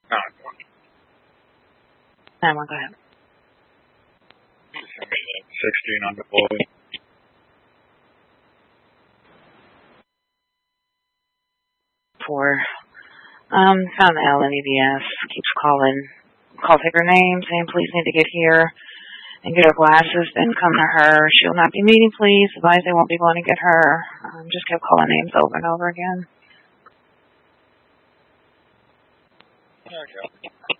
9-1, go ahead. 16 on deploy. 4. Found the LNEDS. Keeps calling. Call taker name, saying please need to get here and get her glasses, then come to her. She'll not be meeting, please. Advise they won't be going to get her. Just kept calling names over and over again. Okay.